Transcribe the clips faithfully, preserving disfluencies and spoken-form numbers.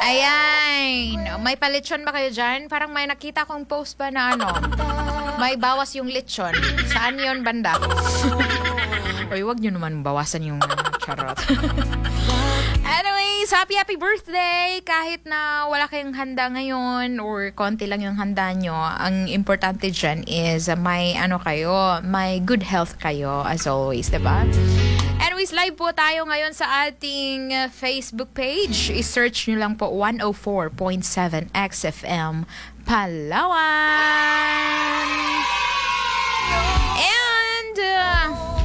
Ayan. May palitsyon ba kayo dyan? Parang may nakita kong post ba na ano, may bawas yung litsyon. Saan yun, banda? Uy, wag nyo naman bawasan yung uh, charot. Anyways, happy happy birthday! Kahit na wala kayong handa ngayon or konti lang yung handa nyo, ang importante dyan is uh, may ano kayo, may good health kayo as always, diba? Anyways, live po tayo ngayon sa ating uh, Facebook page. I-search nyo lang po one oh four point seven X F M Palawan. And uh,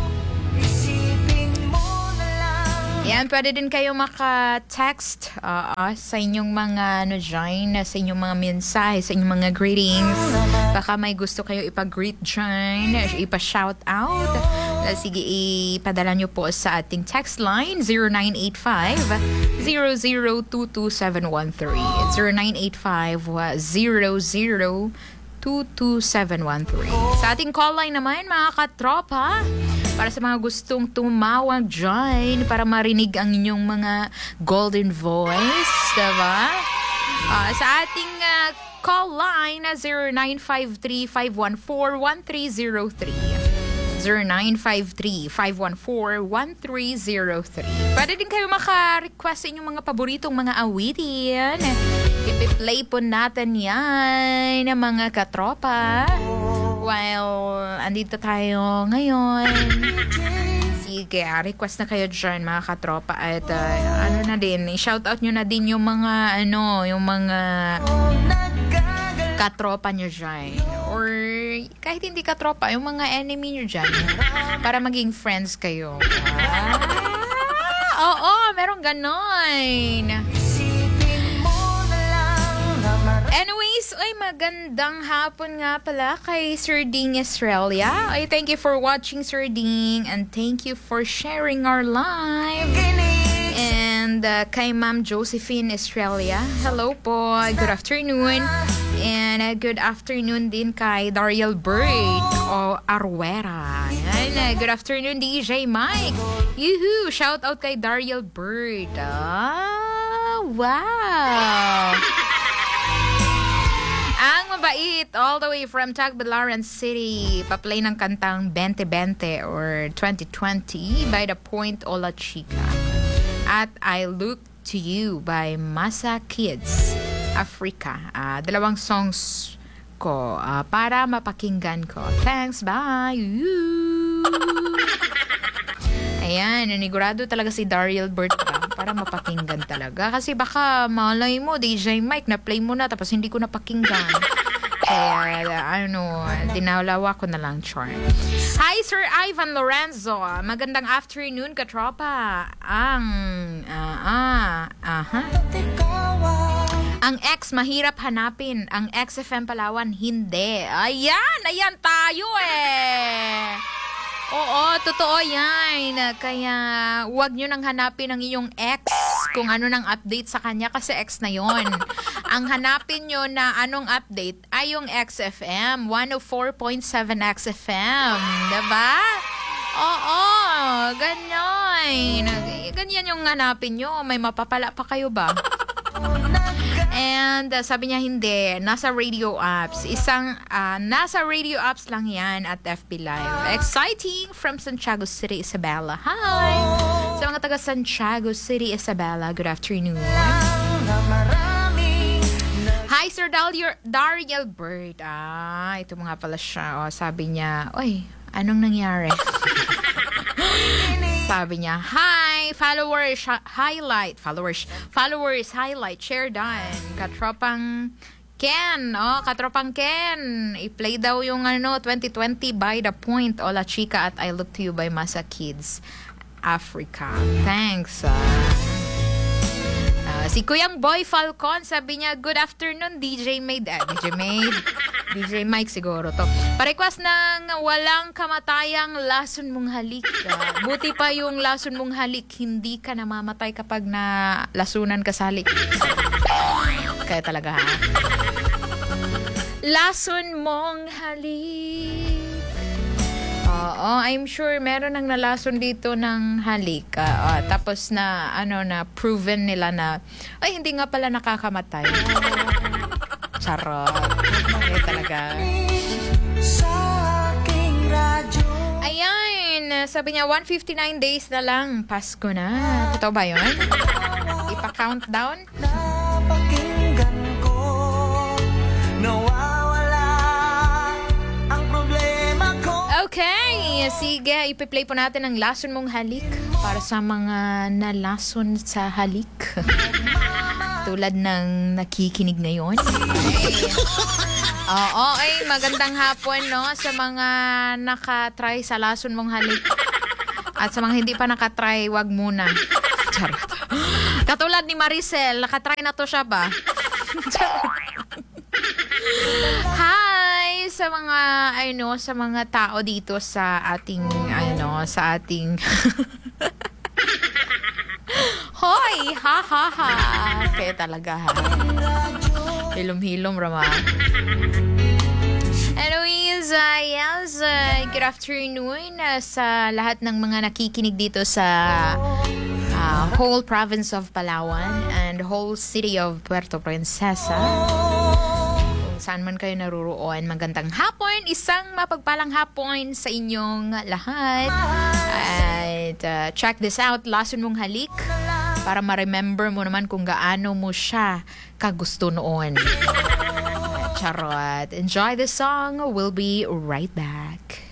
yan, pwede din kayo maka-text uh, uh, sa inyong mga ano dyan, sa inyong mga mensahe, sa inyong mga greetings. Baka may gusto kayo ipag-greet dyan, ipa-shout out. Sige, ipadala nyo po sa ating text line zero nine eight five, zero zero two two seven one three. zero nine eight five, zero zero two two seven one three. Sa ating call line naman, mga katropa, para sa mga gustong tumawag dyan, para marinig ang inyong mga golden voice, diba? Uh, sa ating uh, call line, zero nine five three, five one four, one three zero three. zero nine five three, five one four, one three zero three. Pwede din kayo maka-request sa inyong mga paboritong mga awitin. Ipi-play po natin yan, mga katropa. While andito tayo ngayon. Sige, request na kayo dyan, mga katropa. At uh, ano na din, i-shoutout nyo na din yung mga, ano, yung mga katropa nyo dyan. Or kahit hindi katropa, yung mga enemy nyo dyan. Para maging friends kayo. Ah, oo, merong ganon. Anyways, ay magandang hapon nga pala kay Sir Ding Australia. Ay, thank you for watching, Sir Ding. And thank you for sharing our live. And uh, kay Ma'am Josephine Australia, hello po, good afternoon. And uh, good afternoon din kay Dariel Bird o Arwera. Yan, uh, good afternoon D J Mike. Yuhu, shout out kay Dariel Bird. Ah, wow. Ang mabait, all the way from Tagbilaran City, pa-play ng kantang twenty twenty or twenty twenty by The Point Ola Chica. At I Look to You by Masa Kids Africa. Uh, dalawang songs ko uh, para mapakinggan ko. Thanks, bye! Woo! Ayan, nanigurado talaga si Dariel Burt pa para mapakinggan talaga. Kasi baka malay mo, D J Mike, na-play mo na tapos hindi ko napakinggan. Kaya, ano, dinalawa ko na lang, charm. Hi, Sir Ivan Lorenzo. Magandang afternoon, katropa. Ang, ah, ah, aha. Ang ex, mahirap hanapin. Ang X F M Palawan, hindi. Ayan, ayan tayo eh. Oo, totoo yan. Kaya, huwag nyo nang hanapin ang iyong ex kung ano nang update sa kanya kasi ex na yon. Ang hanapin nyo na anong update ay yung X F M, one oh four point seven X F M. Diba? Oo, ganyan. Ganyan yung hanapin nyo. May mapapala pa kayo ba? And uh, sabi niya hindi, nasa radio apps. Isang uh, nasa radio apps lang yan at F B Live. Exciting from Santiago City, Isabela. Hi! Sa mga taga Santiago City, Isabela, good afternoon. Hi, Sir Dariel, Dariel Bird. Ah, ito mga pala siya. Oh, sabi niya, oy, anong nangyari? Sabi niya, hi, followers, highlight, followers, followers, highlight, share done. Katropang Ken, oh, katropang Ken. I-play daw yung ano, twenty twenty by The Point, Ola Chica at I Look to You by Masa Kids Africa. Thanks. Uh, uh, si Kuyang Boy Falcon, sabi niya, good afternoon, D J Maid. Ah, D J Maid. D J Mike siguro to. Pa-request ng walang kamatayang lason mong halik. Uh, buti pa yung lason mong halik, hindi ka namamatay kapag na lasunan ka sa halik. Kaya talaga ha. Lason mong halik. Oo, I'm sure meron nang nalason dito ng halik. Ah, ah, tapos na, ano na, proven nila na, ay, hindi nga pala nakakamatay. Charot. Okay talaga. Ayan, sabi niya, one hundred fifty-nine days na lang. Pasko na. Totoo ba yun? Ipa-countdown? Napakinggan ko, nawawala ang problema ko. Okay, sige, ipi-play po natin ang Lason Mong Halik para sa mga nalason sa halik. Tulad ng nakikinig ngayon. Okay. Oo, ay magandang hapon no sa mga nakatry sa Lason Mong Halik. At sa mga hindi pa nakatry, wag muna. Charot. Katulad ni Maricel, nakatry na to siya ba? Hi sa mga ano sa mga tao dito sa ating ano sa ating Hoy, ha ha ha. Kaya talaga ha. Hilom-hilom rama. Anyways, uh, yes, uh, good afternoon uh, sa lahat ng mga nakikinig dito sa uh, whole province of Palawan and whole city of Puerto Princesa. Kung saan man kayo naruroon, magandang hapon, isang mapagpalang hapon sa inyong lahat. At uh, check this out, Lason Mong Halik, para ma-remember mo naman kung gaano mo siya kagusto noon. Charot. Enjoy the song. We'll be right back.